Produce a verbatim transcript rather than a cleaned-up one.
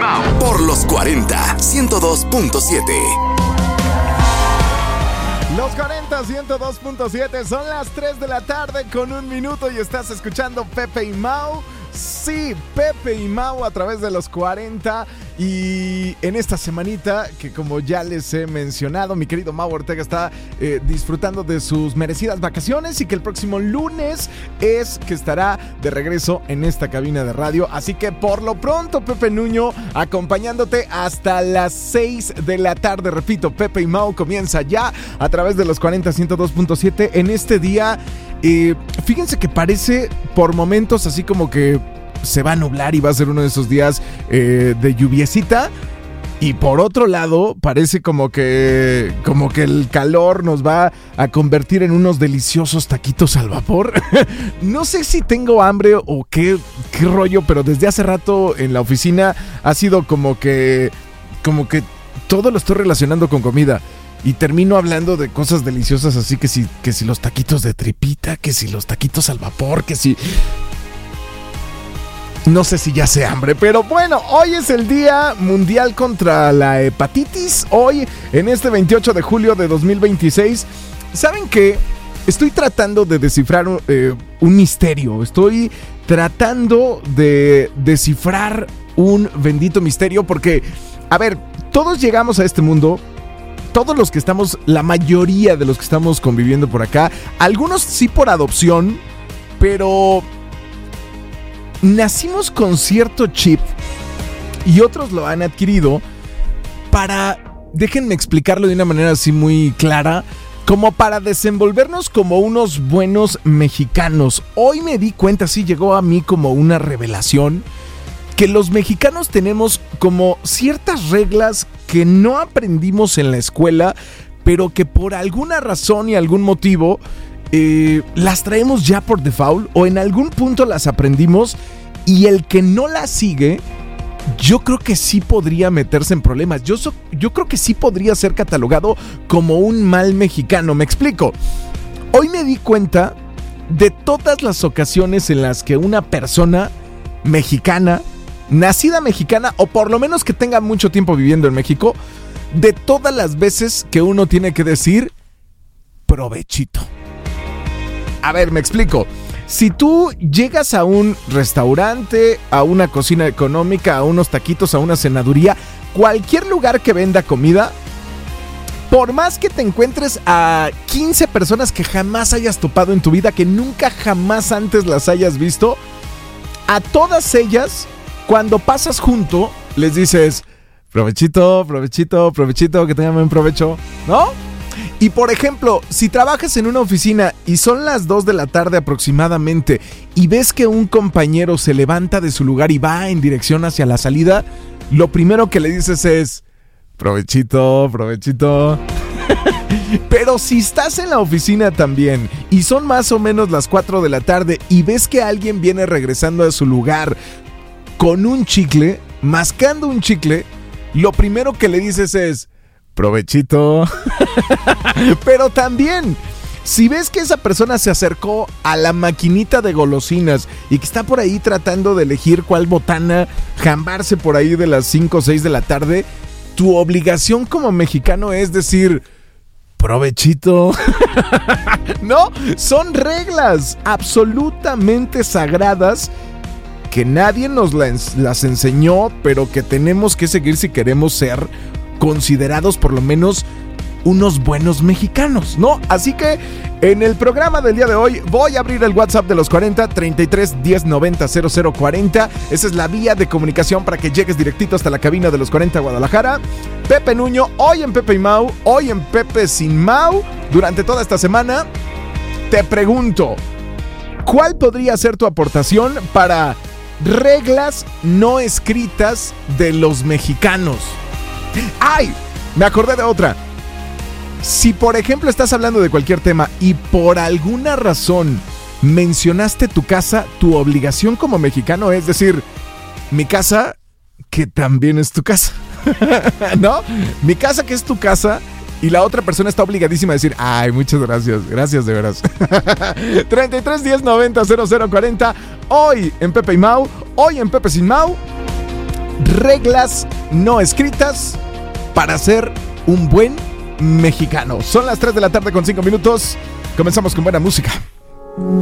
Mau. Por los cuarenta, ciento dos punto siete. Los cuarenta, ciento dos punto siete, son las tres de la tarde con un minuto y estás escuchando Pepe y Mau. Sí, Pepe y Mau a través de los cuarenta. Y en esta semanita, que como ya les he mencionado, mi querido Mau Ortega está eh, disfrutando de sus merecidas vacaciones y que el próximo lunes es que estará de regreso en esta cabina de radio. Así que por lo pronto, Pepe Nuño acompañándote hasta las seis de la tarde. Repito, Pepe y Mau comienza ya a través de los cuarenta, ciento dos punto siete en este día. Eh, fíjense que parece por momentos así como que se va a nublar y va a ser uno de esos días eh, de lluviecita. Y por otro lado, parece como que como que el calor nos va a convertir en unos deliciosos taquitos al vapor. No sé si tengo hambre o qué, qué rollo, pero desde hace rato en la oficina ha sido como que como que todo lo estoy relacionando con comida. Y termino hablando de cosas deliciosas, así que si, que si los taquitos de tripita, que si los taquitos al vapor, que si... No sé si ya sé hambre, pero bueno, hoy es el Día Mundial contra la Hepatitis. Hoy, en este veintiocho de julio de dos mil veintiséis, ¿saben qué? Estoy tratando de descifrar eh, un misterio. Estoy tratando de descifrar un bendito misterio porque, a ver, todos llegamos a este mundo... Todos los que estamos, la mayoría de los que estamos conviviendo por acá, algunos sí por adopción, pero nacimos con cierto chip y otros lo han adquirido para, déjenme explicarlo de una manera así muy clara, como para desenvolvernos como unos buenos mexicanos. Hoy me di cuenta, sí llegó a mí como una revelación, que los mexicanos tenemos como ciertas reglas que no aprendimos en la escuela, pero que por alguna razón y algún motivo eh, las traemos ya por default o en algún punto las aprendimos y el que no las sigue, yo creo que sí podría meterse en problemas. Yo, so, yo creo que sí podría ser catalogado como un mal mexicano. Me explico. Hoy me di cuenta de todas las ocasiones en las que una persona mexicana, nacida mexicana o por lo menos que tenga mucho tiempo viviendo en México, de todas las veces que uno tiene que decir provechito. A ver, me explico. Si tú llegas a un restaurante, a una cocina económica, a unos taquitos, a una cenaduría, cualquier lugar que venda comida, por más que te encuentres a quince personas que jamás hayas topado en tu vida, que nunca jamás antes las hayas visto, a todas ellas, cuando pasas junto, les dices, provechito, provechito, provechito, que tengan buen provecho, ¿no? Y por ejemplo, si trabajas en una oficina y son las dos de la tarde aproximadamente y ves que un compañero se levanta de su lugar y va en dirección hacia la salida, lo primero que le dices es, provechito, provechito. Pero si estás en la oficina también y son más o menos las cuatro de la tarde y ves que alguien viene regresando a su lugar con un chicle, mascando un chicle, lo primero que le dices es provechito. Pero también, si ves que esa persona se acercó a la maquinita de golosinas y que está por ahí tratando de elegir cuál botana jambarse por ahí de las cinco o seis de la tarde, tu obligación como mexicano es decir provechito. No, son reglas absolutamente sagradas que nadie nos las, las enseñó, pero que tenemos que seguir si queremos ser considerados por lo menos unos buenos mexicanos, ¿no? Así que en el programa del día de hoy voy a abrir el WhatsApp de los cuarenta, treinta y tres, diez, noventa, cero cero cuarenta. Esa es la vía de comunicación para que llegues directito hasta la cabina de los cuarenta Guadalajara. Pepe Nuño, hoy en Pepe y Mau, hoy en Pepe sin Mau. Durante toda esta semana te pregunto, ¿cuál podría ser tu aportación para reglas no escritas de los mexicanos? ¡Ay! Me acordé de otra. Si por ejemplo estás hablando de cualquier tema y por alguna razón mencionaste tu casa, tu obligación como mexicano es decir, mi casa que también es tu casa. ¿No? Mi casa que es tu casa. Y la otra persona está obligadísima a decir, ay, muchas gracias, gracias de veras. treinta y tres, diez, noventa, cero cero cuarenta. Hoy en Pepe y Mau, hoy en Pepe sin Mau. reglas no escritas para ser un buen mexicano. Son las tres de la tarde con cinco minutos. Comenzamos con buena música.